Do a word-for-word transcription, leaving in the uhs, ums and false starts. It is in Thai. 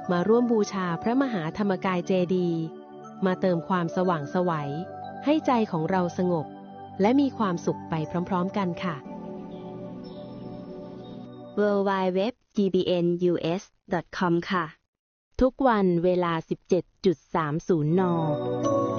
มาร่วมบูชาพระมหาธรรมกายเจดีย์มาเติมความสว่างไสวให้ใจของเราสงบและมีความสุขไปพร้อมๆกันค่ะดับเบิลยู ดับเบิลยู ดับเบิลยู ดอท จี บี เอ็น ยู เอส ดอท คอม ค่ะทุกวันเวลา สิบเจ็ดนาฬิกาสามสิบ น